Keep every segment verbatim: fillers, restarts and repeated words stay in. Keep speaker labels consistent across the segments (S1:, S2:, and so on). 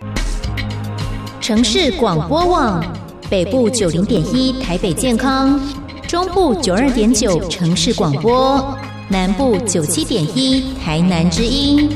S1: 城市广播网，北部九零点一台北健康，中部九二点九城市广播，南部九七点一台南之音。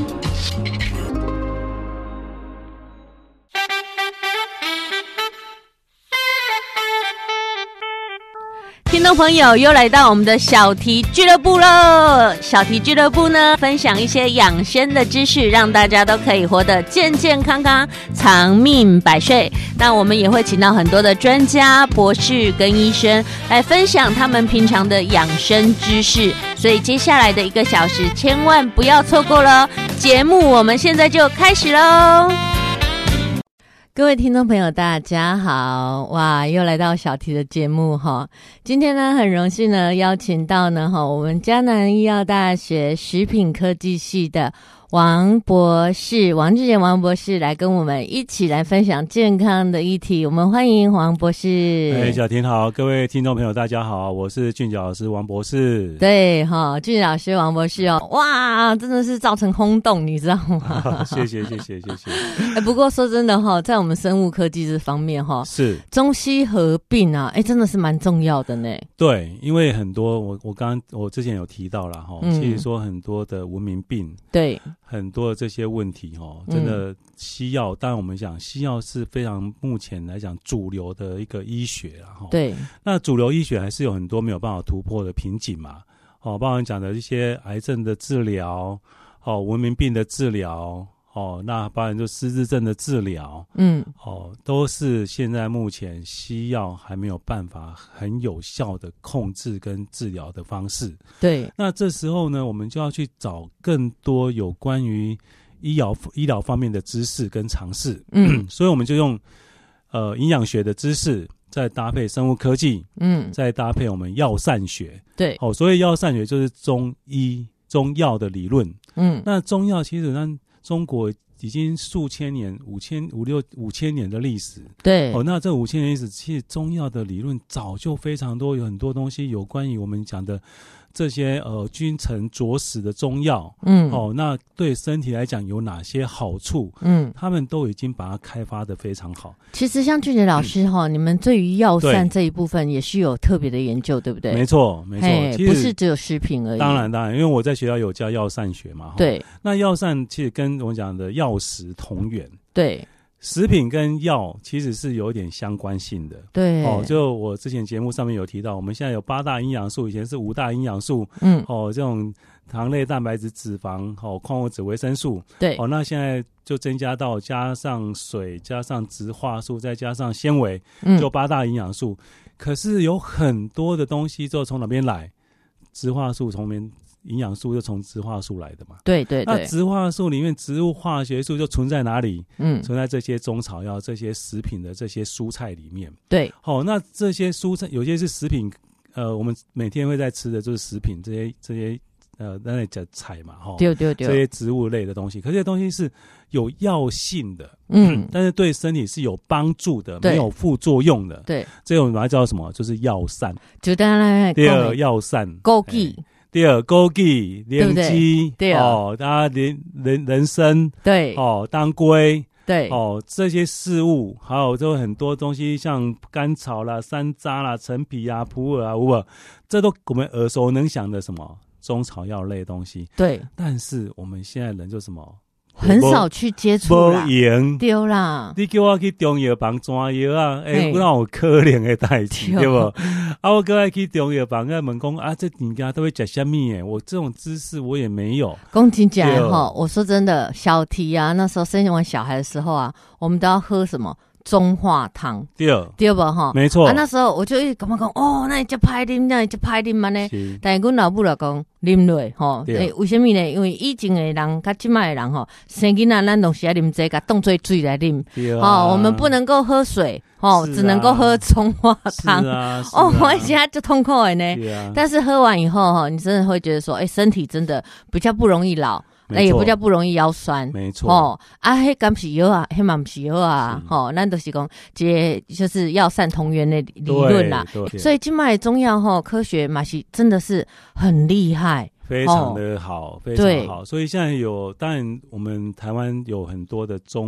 S2: 听众朋友又来到我们的小题俱乐部了。小题俱乐部呢，分享一些养生的知识，让大家都可以活得健健康康，长命百岁。那我们也会请到很多的专家、博士跟医生来分享他们平常的养生知识，所以接下来的一个小时千万不要错过了。节目我们现在就开始喽。各位听众朋友大家好，哇，又来到小题的节目哈。今天呢很荣幸呢邀请到呢哈我们嘉南医药大学食品科技系的王博士，王志贤王博士来跟我们一起来分享健康的议题。我们欢迎王博士。
S3: 哎，小婷好，各位听众朋友大家好，我是俊角老师王博士。
S2: 对哈，俊角老师王博士哦，哇，真的是造成轰动，你知道吗？
S3: 谢谢谢谢谢谢。
S2: 哎，不过说真的哈，在我们生物科技这方面哈，
S3: 是
S2: 中西合并啊，哎，真的是蛮重要的呢。
S3: 对，因为很多我我刚我之前有提到了哈，
S2: 嗯、
S3: 其实说很多的文明病，
S2: 对。
S3: 很多的这些问题哦，真的西药，嗯、当然我们讲西药是非常目前来讲主流的一个医学啦，
S2: 对。
S3: 那主流医学还是有很多没有办法突破的瓶颈嘛，哦，包含讲的一些癌症的治疗，哦，文明病的治疗，哦，那包含就失智症的治疗，嗯，哦，都是现在目前西药还没有办法很有效的控制跟治疗的方式。
S2: 对，
S3: 那这时候呢，我们就要去找更多有关于医疗医疗方面的知识跟尝试。嗯，所以我们就用呃营养学的知识，再搭配生物科技，嗯，再搭配我们药膳学。对，哦，所以药膳学就是中医中药的理论。嗯，那中药其实上中国已经数千年、五千五六五千年的历史。对，哦，那这五千年历史，其实中药的理论早就非常多，有很多东西有关于我们讲的这些呃君臣佐使的中药，嗯，哦，那对身体来讲有哪些好处？嗯，他们都已经把它开发得非常好。
S2: 其实像俊杰老师哈、嗯，你们对于药膳这一部分也是有特别的研究，对不对？
S3: 没错，没错，其实
S2: 不是只有食品而已。
S3: 当然，当然，因为我在学校有教药膳学嘛。对，那药膳其实跟我讲的药食同源。对。食品跟药其实是有一点相关性的，对哦。就我之前节目上面有提到，我们现在有八大营养素，以前是五大营养素，嗯，哦，这种糖类、蛋白质、脂肪，哦，矿物质、维生素，对，哦，那现在就增加到加上水、加上植化素，再加上纤维，嗯，就八大营养素。可是有很多的东西就从哪边来？植化素从边。营养素就从植化素来的嘛，对对对。那植化素里面植物化学素就存在哪里？嗯，存在这些中草药、这些食品的这些蔬菜里面。对，好、哦，那这些蔬菜有些是食品，呃，我们每天会在吃的就是食品，这些这些呃，那叫菜嘛，哈、哦，对对对，这些植物类的东西，可是这些东西是有药性的，嗯，但是对身体是有帮助的，没有副作用的。对，这种把它叫什么？就是药膳。就当然，第二药膳，枸杞。第二，枸杞、莲枝，对哦，大家人人人参，对哦，当归，对哦，这些事物，还有就很多东西，像甘草啦、山楂啦、陈皮啊、普洱啊，无不，这都我们耳熟能详的什么中草药类的东西。对，但是我们现在人就什么？很少去接触啦，对啦。你叫我去中药房抓药啊，哎、欸，那有可怜的代志，对不？啊，我过来去中药房，在问讲啊，这人家都会吃什么？哎，我这种知识我也没有。讲真讲哈，我说真的，小题啊，那时候生完小孩的时候啊，我们都要喝什么？中化汤，对对吧？哈，没错。啊，那时候我就一直感觉讲，哦，那你这歹啉，那你这歹啉嘛呢？但是阮老母就讲啉落，吼，诶，为什么呢？因为以前的人，甲现在的人，吼，生囡仔咱拢是要啉这个，当做水来啉。哦，我们不能够喝水，哦，只能够喝中化汤。哦，我以前就痛苦的呢。但是喝完以后，哈，你真的会觉得说，哎，身体真的比较不容易老。那也比较不容易腰酸，没错哦。啊，迄敢是药啊，迄嘛不是药啊，吼，咱都是讲这就是药膳同源的理论啦。所以今麦中药吼科学嘛是真的是很厉害，非常的好，非常好。所以现在有，当然我们台湾有很多的中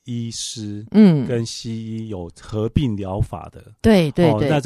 S3: 医师嗯跟西医有合并疗法的，
S2: 对对对、哦、
S3: 那